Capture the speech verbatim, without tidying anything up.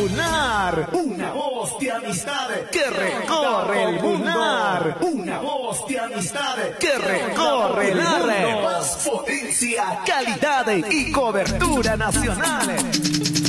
Munar. Una voz de amistad que recorre el Munar. Una voz de amistad que recorre el mundo. Más potencia, calidad y cobertura nacional.